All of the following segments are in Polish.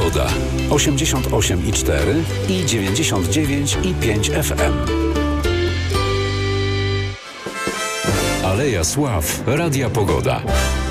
Pogoda. 88,4 i 99,5 FM. Aleja Sław. Radia Pogoda.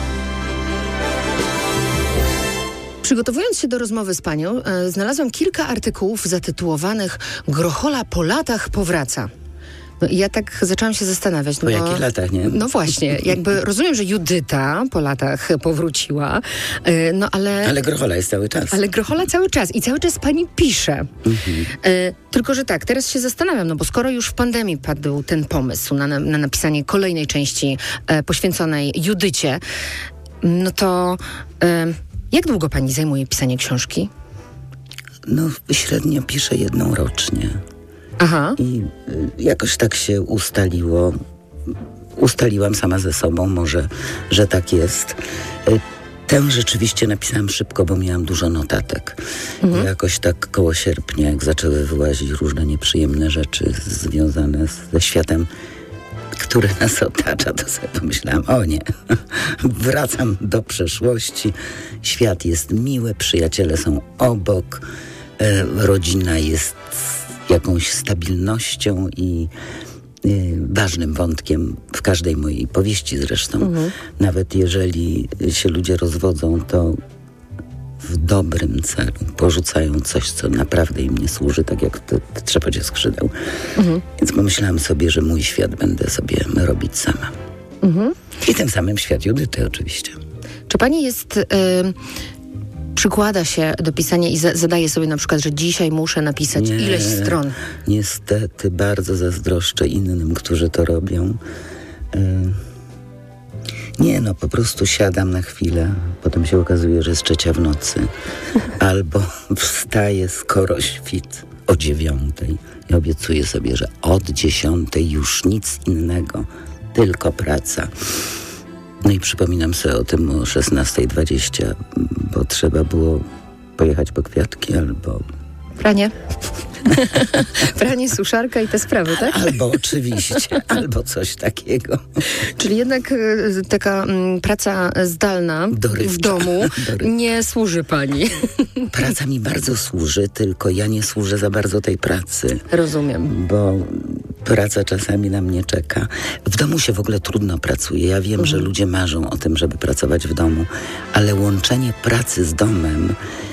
Przygotowując się do rozmowy z panią, znalazłam kilka artykułów zatytułowanych "Grochola po latach powraca". No i ja tak zaczęłam się zastanawiać. Po jakich latach, nie? No właśnie, jakby rozumiem, że Judyta po latach powróciła, no ale... Ale Grochola jest cały czas. Ale Grochola cały czas i cały czas pani pisze. Tylko, że tak, teraz się zastanawiam, no bo skoro już w pandemii padł ten pomysł na napisanie kolejnej części poświęconej Judycie, no to jak długo pani zajmuje pisanie książki? No średnio piszę jedną rocznie. Aha. I jakoś tak się ustaliło. Ustaliłam sama ze sobą, może, że tak jest. Tę rzeczywiście napisałam szybko, bo miałam dużo notatek. I jakoś tak koło sierpnia, jak zaczęły wyłazić różne nieprzyjemne rzeczy związane ze światem, który nas otacza, to sobie pomyślałam, o nie, wracam do przeszłości. Świat jest miły, przyjaciele są obok, rodzina jest jakąś stabilnością i ważnym wątkiem w każdej mojej powieści zresztą. Nawet jeżeli się ludzie rozwodzą, to w dobrym celu porzucają coś, co naprawdę im nie służy, tak jak w trzepocie skrzydeł. Więc pomyślałam sobie, że mój świat będę sobie robić sama. I tym samym świat Judyty oczywiście. Czy pani jest... przykłada się do pisania i zadaje sobie na przykład, że dzisiaj muszę napisać ileś stron? Niestety bardzo zazdroszczę innym, którzy to robią. Nie, no po prostu siadam na chwilę, potem się okazuje, że jest 3:00 w nocy. Albo wstaję skoro świt o 9:00 i obiecuję sobie, że od 10:00 już nic innego, tylko praca. No i przypominam sobie o tym o 16:20, bo trzeba było pojechać po kwiatki albo... Pranie. Pranie, suszarka i te sprawy, tak? Albo oczywiście, albo coś takiego. Czyli jednak taka praca zdalna w domu nie służy pani. Praca mi bardzo służy, tylko ja nie służę za bardzo tej pracy. Rozumiem. Bo praca czasami na mnie czeka. W domu się w ogóle trudno pracuje. Ja wiem, że ludzie marzą o tym, żeby pracować w domu, ale łączenie pracy z domem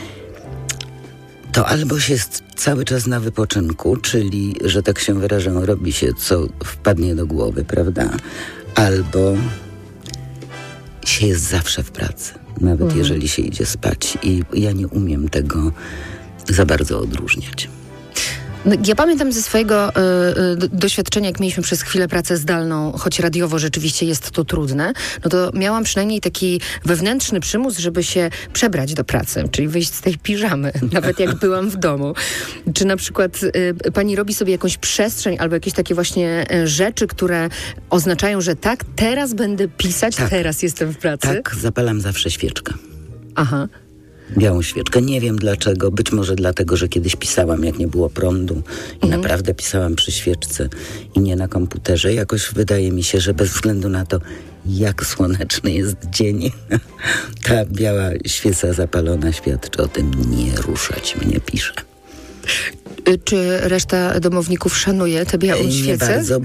to albo się jest cały czas na wypoczynku, czyli, że tak się wyrażę, robi się, co wpadnie do głowy, prawda? Albo się jest zawsze w pracy, nawet jeżeli się idzie spać. I ja nie umiem tego za bardzo odróżniać. Ja pamiętam ze swojego doświadczenia, jak mieliśmy przez chwilę pracę zdalną, choć radiowo rzeczywiście jest to trudne, no to miałam przynajmniej taki wewnętrzny przymus, żeby się przebrać do pracy, czyli wyjść z tej piżamy, nawet jak byłam w domu. Czy na przykład pani robi sobie jakąś przestrzeń albo jakieś takie właśnie rzeczy, które oznaczają, że tak, teraz będę pisać, teraz jestem w pracy? Tak, zapalam zawsze świeczkę. Aha. Białą świeczkę. Nie wiem dlaczego. Być może dlatego, że kiedyś pisałam, jak nie było prądu i naprawdę pisałam przy świeczce i nie na komputerze. Jakoś wydaje mi się, że bez względu na to, jak słoneczny jest dzień, ta biała świeca zapalona świadczy o tym, nie ruszać mnie, pisze. Czy reszta domowników szanuje tę białą świecę? Nie bardzo,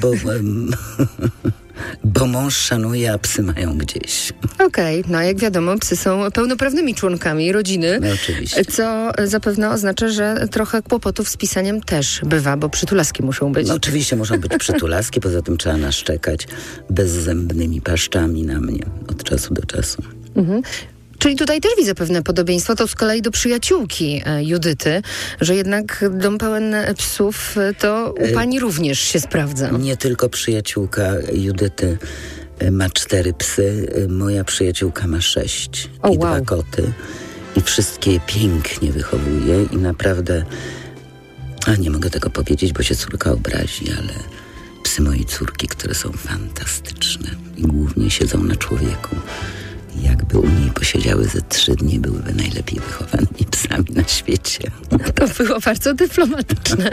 bo mąż szanuje, a psy mają gdzieś. Okej, no jak wiadomo, psy są pełnoprawnymi członkami rodziny. No oczywiście. Co zapewne oznacza, że trochę kłopotów z pisaniem też bywa, bo przytulaski muszą być. No oczywiście muszą być przytulaski, poza tym trzeba naszczekać bezzębnymi paszczami na mnie od czasu do czasu. Czyli tutaj też widzę pewne podobieństwo, to z kolei do przyjaciółki Judyty, że jednak dom pełen psów to u pani również się sprawdza. Nie tylko przyjaciółka Judyty ma 4 psy, moja przyjaciółka ma 6 i 2 koty. I wszystkie je pięknie wychowuje i naprawdę, nie mogę tego powiedzieć, bo się córka obrazi, ale psy mojej córki, które są fantastyczne i głównie siedzą na człowieku. Jakby u niej posiedziały ze 3 dni, byłyby najlepiej wychowanymi psami na świecie. To było bardzo dyplomatyczne.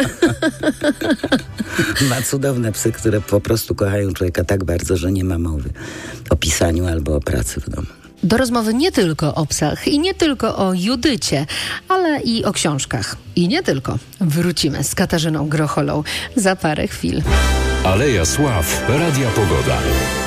Ma cudowne psy, które po prostu kochają człowieka tak bardzo, że nie ma mowy o pisaniu albo o pracy w domu. Do rozmowy nie tylko o psach i nie tylko o Judycie, ale i o książkach. I nie tylko. Wrócimy z Katarzyną Grocholą za parę chwil. Aleja Sław, Radia Pogoda.